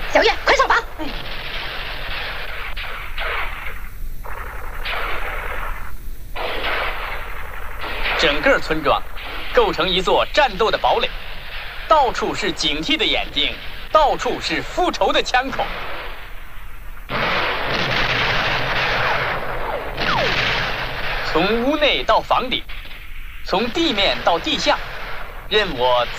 小月，快上房！ 整个村庄构成一座战斗的堡垒，到处是警惕的眼睛，到处是复仇的枪口。从屋内到房顶，从地面到地下，任我